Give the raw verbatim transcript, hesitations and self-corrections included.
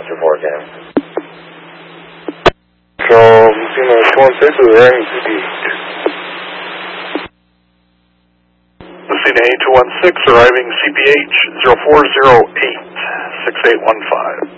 one two four again. So, you know, it's one six with range to be. Lucina eight two one six arriving C P H zero four zero eight six eight one five.